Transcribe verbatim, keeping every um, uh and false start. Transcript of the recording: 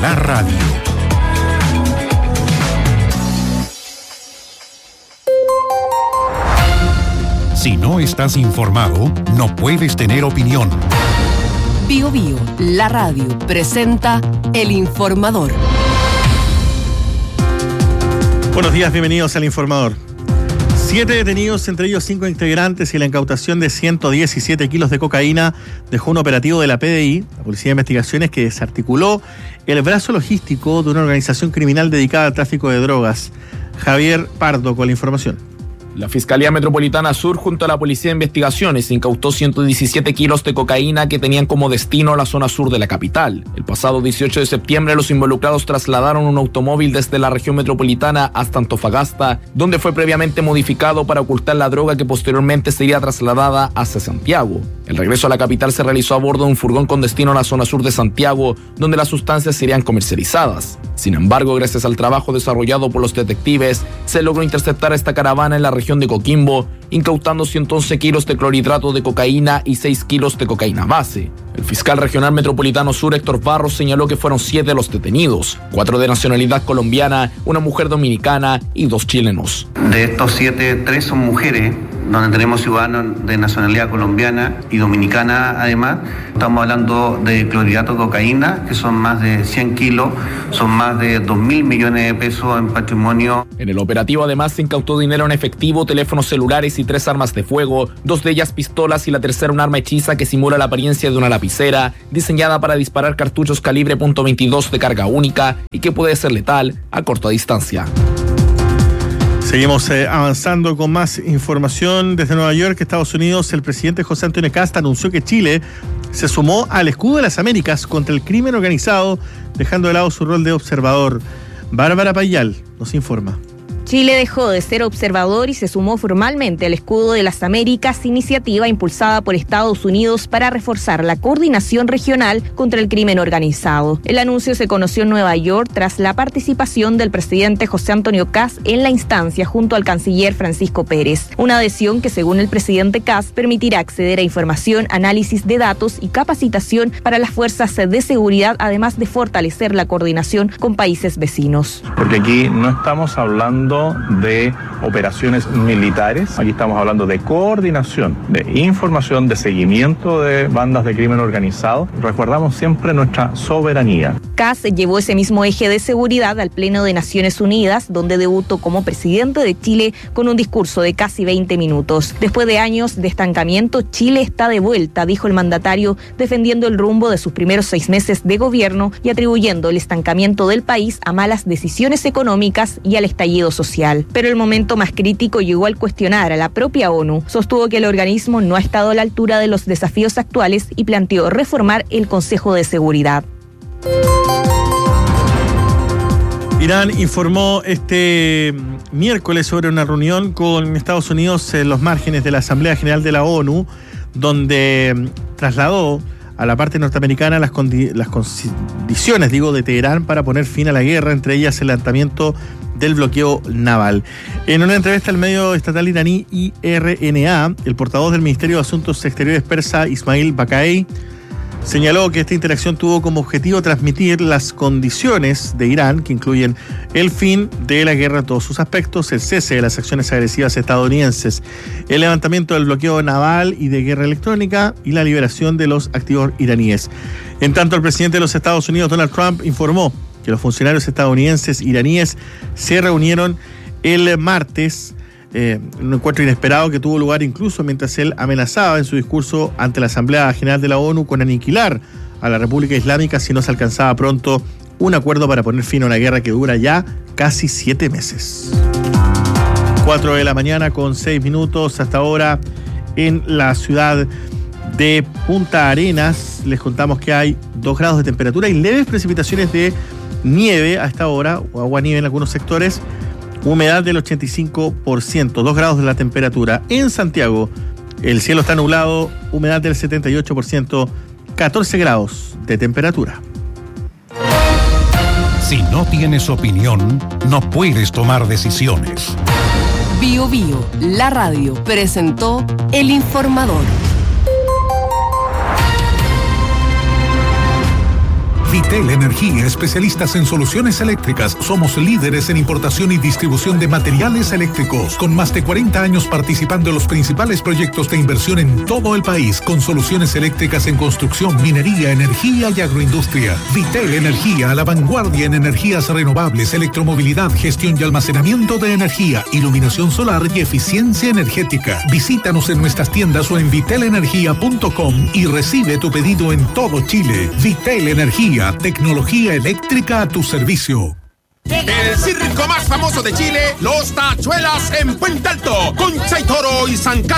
la radio. Si no estás informado, no puedes tener opinión. Bio Bio, la radio, presenta El Informador. Buenos días, bienvenidos al Informador. Siete detenidos, entre ellos cinco integrantes, y la incautación de ciento diecisiete kilos de cocaína dejó un operativo de la P D I, la Policía de Investigaciones, que desarticuló el brazo logístico de una organización criminal dedicada al tráfico de drogas. Javier Pardo con la información. La Fiscalía Metropolitana Sur, junto a la Policía de Investigaciones, incautó ciento diecisiete kilos de cocaína que tenían como destino la zona sur de la capital. El pasado dieciocho de septiembre, los involucrados trasladaron un automóvil desde la región metropolitana hasta Antofagasta, donde fue previamente modificado para ocultar la droga que posteriormente sería trasladada hacia Santiago. El regreso a la capital se realizó a bordo de un furgón con destino a la zona sur de Santiago, donde las sustancias serían comercializadas. Sin embargo, gracias al trabajo desarrollado por los detectives, se logró interceptar a esta caravana en la región de Coquimbo, incautando ciento once kilos de clorhidrato de cocaína y seis kilos de cocaína base. El fiscal regional metropolitano sur, Héctor Barros, señaló que fueron siete los detenidos, cuatro de nacionalidad colombiana, una mujer dominicana y dos chilenos. De estos siete, tres son mujeres, donde tenemos ciudadanos de nacionalidad colombiana y dominicana además. Estamos hablando de clorhidrato de cocaína, que son más de cien kilos, son más de dos mil millones de pesos en patrimonio. En el operativo además se incautó dinero en efectivo, teléfonos celulares y tres armas de fuego, dos de ellas pistolas y la tercera un arma hechiza que simula la apariencia de una lapicera, diseñada para disparar cartuchos calibre punto veintidós de carga única y que puede ser letal a corta distancia. Seguimos eh, avanzando con más información desde Nueva York, Estados Unidos. El presidente José Antonio Kast anunció que Chile se sumó al escudo de las Américas contra el crimen organizado, dejando de lado su rol de observador. Bárbara Payal nos informa. Chile dejó de ser observador y se sumó formalmente al Escudo de las Américas, iniciativa impulsada por Estados Unidos para reforzar la coordinación regional contra el crimen organizado. El anuncio se conoció en Nueva York tras la participación del presidente José Antonio Kast en la instancia junto al canciller Francisco Pérez. Una adhesión que, según el presidente Kast, permitirá acceder a información, análisis de datos y capacitación para las fuerzas de seguridad, además de fortalecer la coordinación con países vecinos. Porque aquí no estamos hablando de operaciones militares, aquí estamos hablando de coordinación, de información, de seguimiento de bandas de crimen organizado. Recordamos siempre nuestra soberanía. Kast llevó ese mismo eje de seguridad al Pleno de Naciones Unidas, donde debutó como presidente de Chile con un discurso de casi veinte minutos. Después de años de estancamiento, Chile está de vuelta, dijo el mandatario, defendiendo el rumbo de sus primeros seis meses de gobierno y atribuyendo el estancamiento del país a malas decisiones económicas y al estallido social. Social. Pero el momento más crítico llegó al cuestionar a la propia ONU. Sostuvo que el organismo no ha estado a la altura de los desafíos actuales y planteó reformar el Consejo de Seguridad. Irán informó este miércoles sobre una reunión con Estados Unidos en los márgenes de la Asamblea General de la ONU, donde trasladó a la parte norteamericana las, condi- las condiciones, digo, de Teherán para poner fin a la guerra, entre ellas el levantamiento del bloqueo naval. En una entrevista al medio estatal iraní I R N A, el portavoz del Ministerio de Asuntos Exteriores persa, Ismail Baqai, señaló que esta interacción tuvo como objetivo transmitir las condiciones de Irán, que incluyen el fin de la guerra en todos sus aspectos, el cese de las acciones agresivas estadounidenses, el levantamiento del bloqueo naval y de guerra electrónica y la liberación de los activos iraníes. En tanto, el presidente de los Estados Unidos, Donald Trump, informó que los funcionarios estadounidenses iraníes se reunieron el martes, eh, un encuentro inesperado que tuvo lugar incluso mientras él amenazaba en su discurso ante la Asamblea General de la ONU con aniquilar a la República Islámica si no se alcanzaba pronto un acuerdo para poner fin a una guerra que dura ya casi siete meses. Cuatro de la mañana con seis minutos hasta ahora en la ciudad de Punta Arenas. Les contamos que hay dos grados de temperatura y leves precipitaciones de nieve a esta hora, o agua nieve en algunos sectores, humedad del ochenta y cinco por ciento, dos grados de la temperatura. En Santiago, el cielo está nublado, humedad del setenta y ocho por ciento, catorce grados de temperatura. Si no tienes opinión, no puedes tomar decisiones. Bio Bio, la radio, presentó El Informador. Vitel Energía, especialistas en soluciones eléctricas. Somos líderes en importación y distribución de materiales eléctricos, con más de cuarenta años participando en los principales proyectos de inversión en todo el país, con soluciones eléctricas en construcción, minería, energía y agroindustria. Vitel Energía, a la vanguardia en energías renovables, electromovilidad, gestión y almacenamiento de energía, iluminación solar y eficiencia energética. Visítanos en nuestras tiendas o en vitel energía punto com y recibe tu pedido en todo Chile. Vitel Energía, tecnología eléctrica a tu servicio. El circo más famoso de Chile, Los Tachuelas en Puente Alto, Concha y Toro y San Carlos.